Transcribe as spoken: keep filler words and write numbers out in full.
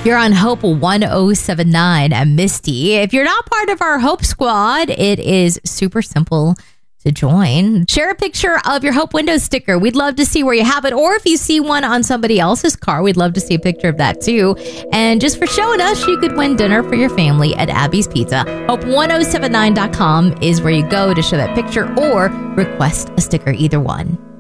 You're on Hope one oh seven nine at Misty. If you're not part of our Hope Squad, it is super simple to join. Share a picture of your Hope window sticker. We'd love to see where you have it. Or if you see one on somebody else's car, we'd love to see a picture of that too. And just for showing us, you could win dinner for your family at Abby's Pizza. Hope ten seventy-nine dot com is where you go to show that picture or request a sticker, either one.